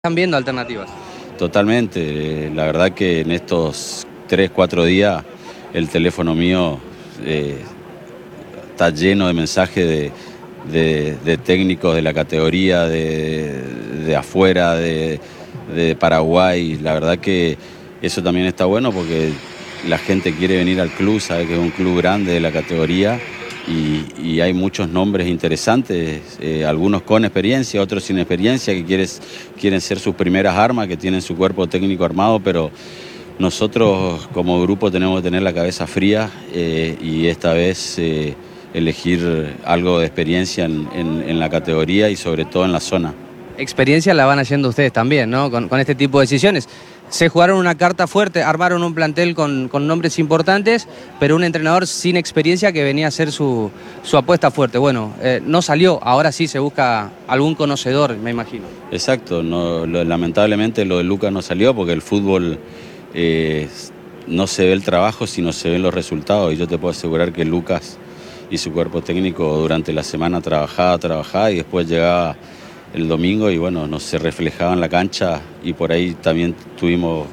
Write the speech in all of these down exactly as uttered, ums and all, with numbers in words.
¿Están viendo alternativas? Totalmente, la verdad que en estos tres, cuatro días el teléfono mío eh, está lleno de mensajes de, de, de técnicos de la categoría, de, de afuera, de, de Paraguay. La verdad que eso también está bueno porque la gente quiere venir al club, sabe que es un club grande de la categoría. Y, y hay muchos nombres interesantes, eh, algunos con experiencia, otros sin experiencia, que quieres, quieren ser sus primeras armas, que tienen su cuerpo técnico armado, pero nosotros como grupo tenemos que tener la cabeza fría eh, y esta vez eh, elegir algo de experiencia en, en, en la categoría y sobre todo en la zona. Experiencia la van haciendo ustedes también, ¿no? Con, con este tipo de decisiones. Se jugaron una carta fuerte, armaron un plantel con, con nombres importantes, pero un entrenador sin experiencia que venía a hacer su, su apuesta fuerte. Bueno, eh, no salió, ahora sí se busca algún conocedor, me imagino. Exacto, no, lo, lamentablemente lo de Lucas no salió porque el fútbol eh, no se ve el trabajo, sino se ven los resultados. Y yo te puedo asegurar que Lucas y su cuerpo técnico durante la semana trabajaba, trabajaba y después llegaba el domingo y bueno, no se reflejaba en la cancha y por ahí también tuvimos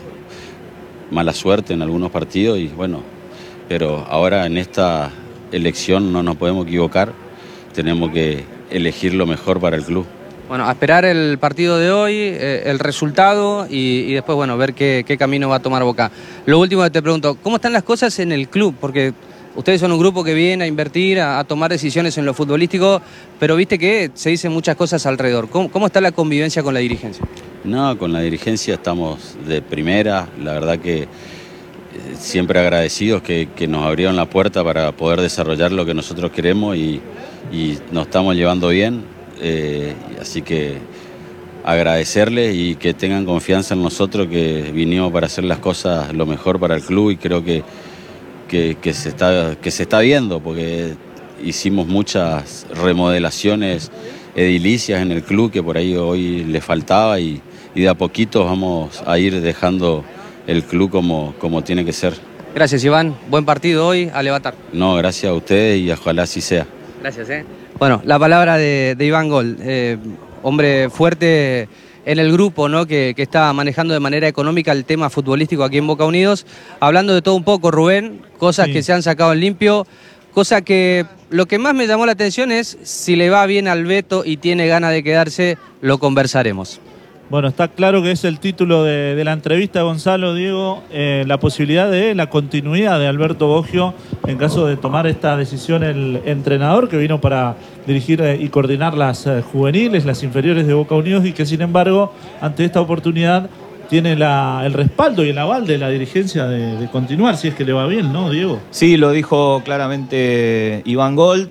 mala suerte en algunos partidos y bueno, pero ahora en esta elección no nos podemos equivocar, tenemos que elegir lo mejor para el club. Bueno, a esperar el partido de hoy, eh, el resultado y, y después, bueno, ver qué, qué camino va a tomar Boca. Lo último que te pregunto, ¿cómo están las cosas en el club? Porque ustedes son un grupo que viene a invertir, a, a tomar decisiones en lo futbolístico, pero viste que se dicen muchas cosas alrededor. ¿Cómo, cómo está la convivencia con la dirigencia? No, con la dirigencia estamos de primera, la verdad que eh, siempre agradecidos que, que nos abrieron la puerta para poder desarrollar lo que nosotros queremos y, y nos estamos llevando bien, eh, así que agradecerles y que tengan confianza en nosotros, que vinimos para hacer las cosas lo mejor para el club y creo que Que, que, se está, que se está viendo, porque hicimos muchas remodelaciones edilicias en el club que por ahí hoy le faltaba y, y de a poquito vamos a ir dejando el club como, como tiene que ser. Gracias, Iván. Buen partido hoy, a levantar. No, gracias a ustedes y ojalá así sea. Gracias, ¿eh? Bueno, la palabra de, de Iván Gol, eh, hombre fuerte en el grupo, ¿no? que, que está manejando de manera económica el tema futbolístico aquí en Boca Unidos. Hablando de todo un poco, Rubén, cosas sí. que se han sacado en limpio, cosa que lo que más me llamó la atención es si le va bien al Beto y tiene ganas de quedarse, lo conversaremos. Bueno, está claro que es el título de, de la entrevista, Gonzalo, Diego, eh, la posibilidad de la continuidad de Alberto Boggio en caso de tomar esta decisión el entrenador que vino para dirigir eh, y coordinar las eh, juveniles, las inferiores de Boca Unidos y que sin embargo, ante esta oportunidad, tiene la, el respaldo y el aval de la dirigencia de, de continuar, si es que le va bien, ¿no, Diego? Sí, lo dijo claramente Iván Gol.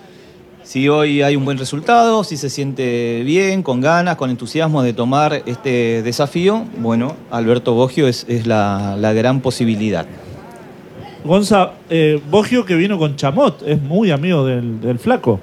Si hoy hay un buen resultado, si se siente bien, con ganas, con entusiasmo de tomar este desafío, bueno, Alberto Boggio es, es la, la gran posibilidad. Gonza, eh, Boggio que vino con Chamot, es muy amigo del, del Flaco.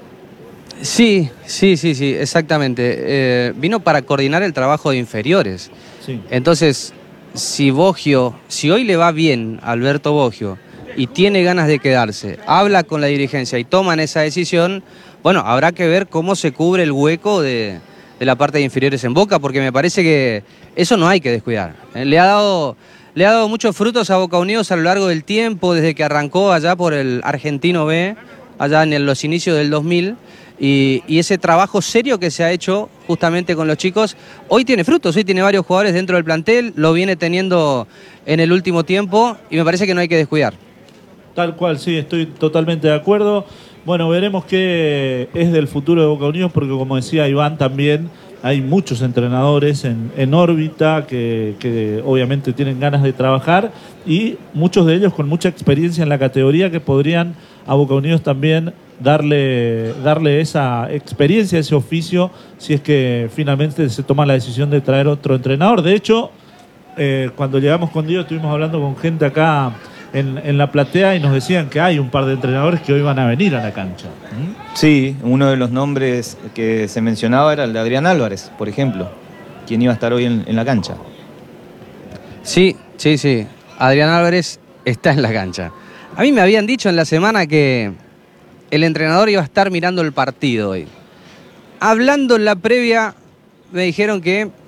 Sí, sí, sí, sí, exactamente. Eh, vino para coordinar el trabajo de inferiores. Sí. Entonces, si Boggio, si hoy le va bien a Alberto Boggio y tiene ganas de quedarse, habla con la dirigencia y toman esa decisión, bueno, habrá que ver cómo se cubre el hueco de, de la parte de inferiores en Boca, porque me parece que eso no hay que descuidar. Le ha dado, le ha dado muchos frutos a Boca Unidos a lo largo del tiempo, desde que arrancó allá por el Argentino B, allá en los inicios del dos mil, y, y ese trabajo serio que se ha hecho justamente con los chicos, hoy tiene frutos, hoy tiene varios jugadores dentro del plantel, lo viene teniendo en el último tiempo, y me parece que no hay que descuidar. Tal cual, sí, estoy totalmente de acuerdo. Bueno, veremos qué es del futuro de Boca Unidos, porque como decía Iván también, hay muchos entrenadores en, en órbita que, que obviamente tienen ganas de trabajar y muchos de ellos con mucha experiencia en la categoría que podrían a Boca Unidos también darle, darle esa experiencia, ese oficio, si es que finalmente se toma la decisión de traer otro entrenador. De hecho, eh, cuando llegamos con Diego estuvimos hablando con gente acá En, en la platea y nos decían que hay un par de entrenadores que hoy van a venir a la cancha. ¿Mm? Sí, uno de los nombres que se mencionaba era el de Adrián Álvarez, por ejemplo, quien iba a estar hoy en, en la cancha. Sí, sí, sí. Adrián Álvarez está en la cancha. A mí me habían dicho en la semana que el entrenador iba a estar mirando el partido hoy. Hablando en la previa, me dijeron que